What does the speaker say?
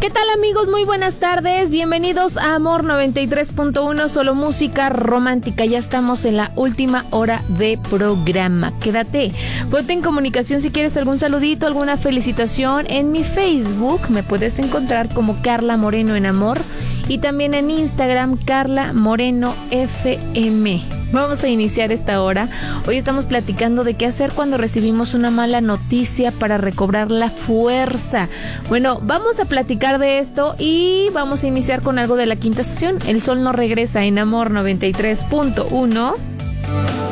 ¿Qué tal, amigos? Muy buenas tardes. Bienvenidos a Amor 93.1, solo música romántica. Ya estamos en la última hora de programa. Quédate, ponte en comunicación si quieres algún saludito, alguna felicitación. En mi Facebook me puedes encontrar como Carla Moreno en Amor y también en Instagram Carla Moreno FM. Vamos a iniciar esta hora. Hoy estamos platicando de qué hacer cuando recibimos una mala noticia para recobrar la fuerza. Bueno, vamos a platicar de esto y vamos a iniciar con algo de la quinta estación. El sol no regresa en Amor 93.1.